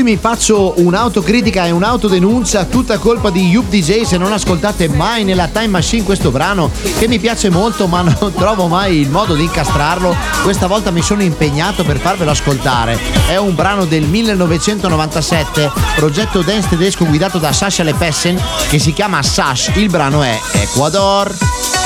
mi faccio un'autocritica e un'autodenuncia, tutta colpa di Yup DJ se non ascoltate mai nella Time Machine questo brano, che mi piace molto ma non trovo mai il modo di incastrarlo. Questa volta mi sono impegnato per farvelo ascoltare. È un brano del 1997, progetto dance tedesco guidato da Sascha Lepessen, che si chiama Sash. Il brano è Ecuador.